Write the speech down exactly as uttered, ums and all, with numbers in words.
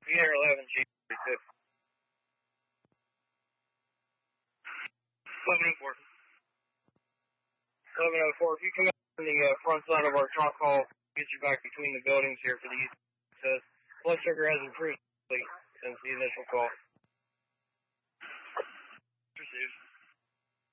Unit eleven, G thirty-six. eleven oh four. eleven oh four, if you come out on the uh, front side of our truck hall, get you back between the buildings here for the east access. Blood sugar has improved since the initial call. Received.